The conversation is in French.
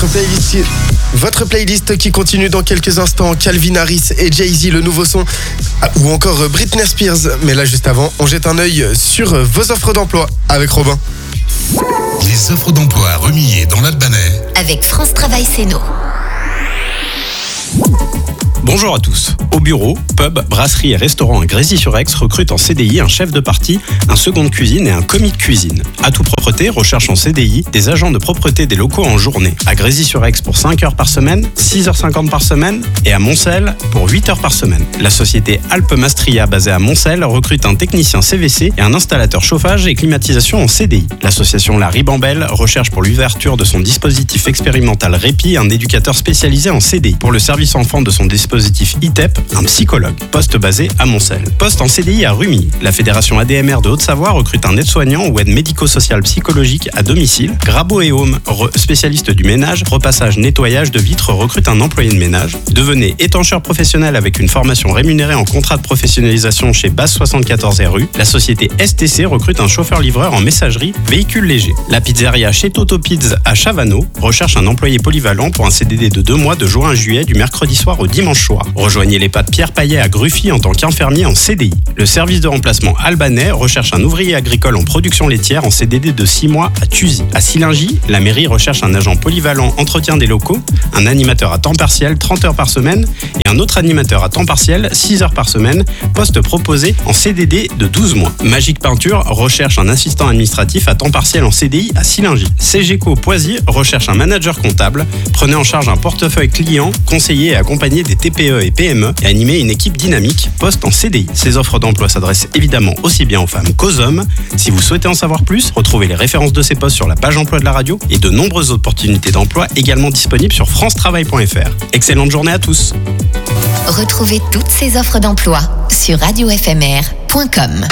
Votre playlist qui continue dans quelques instants. Calvin Harris et Jay-Z, le nouveau son. Ou encore Britney Spears. Mais là, juste avant, on jette un œil sur vos offres d'emploi avec Robin. Les offres d'emploi remis dans l'Albanais. Avec France Travail Céno. Bonjour à tous. Au bureau, pub, brasserie et restaurant à Grésy-sur-Aix recrute en CDI un chef de partie, un second de cuisine et un commis de cuisine. Atout Propreté recherche en CDI des agents de propreté des locaux en journée. À Grésy-sur-Aix pour 5 heures par semaine, 6h50 par semaine et à Moncel pour 8 heures par semaine. La société Alpes-Mastria basée à Moncel recrute un technicien CVC et un installateur chauffage et climatisation en CDI. L'association La Ribambelle recherche pour l'ouverture de son dispositif expérimental Répit un éducateur spécialisé en CDI. Pour le service enfant de son dispositif ITEP, un psychologue. Poste basé à Moncel. Poste en CDI à Rumilly. La fédération ADMR de Haute-Savoie recrute un aide-soignant ou aide médico-sociale psychologique à domicile. Grabo et Home, spécialiste du ménage, repassage, nettoyage de vitres, recrute un employé de ménage. Devenez étancheur professionnel avec une formation rémunérée en contrat de professionnalisation chez Basse 74 RU. La société STC recrute un chauffeur-livreur en messagerie, véhicule léger. La pizzeria chez Toto Pizza à Chavano recherche un employé polyvalent pour un CDD de 2 mois de juin à juillet du mercredi soir au dimanche soir. Rejoignez les pâtes Pierre Paillet à Gruffy en tant qu'infirmier en CDI. Le service de remplacement albanais recherche un ouvrier agricole en production laitière en CDD de 6 mois à Thuzy. À Sillingy, la mairie recherche un agent polyvalent entretien des locaux, un animateur à temps partiel 30 heures par semaine et un autre animateur à temps partiel 6 heures par semaine, poste proposé en CDD de 12 mois. Magique Peinture recherche un assistant administratif à temps partiel en CDI à Sillingy. CGECO Poisy recherche un manager comptable, prenez en charge un portefeuille client, conseiller et accompagner des TPE et PME et animer une équipe dynamique, poste en CDI. Ces offres d'emploi s'adressent évidemment aussi bien aux femmes qu'aux hommes. Si vous souhaitez en savoir plus, retrouvez les références de ces postes sur la page emploi de la radio et de nombreuses opportunités d'emploi également disponibles sur francetravail.fr. Excellente journée à tous. Retrouvez toutes ces offres d'emploi sur radiofmr.com.